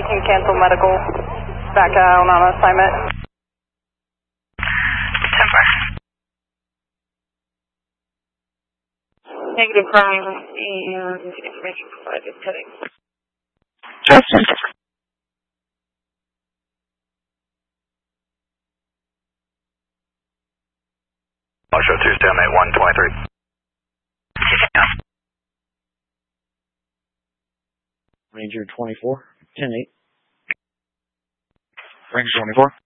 you can cancel medical. Back out on assignment. 10-4. Negative prime and information provided. Heading. Justin. Show 2, stalemate 123. Ranger 24, 10-8. Ranger 24.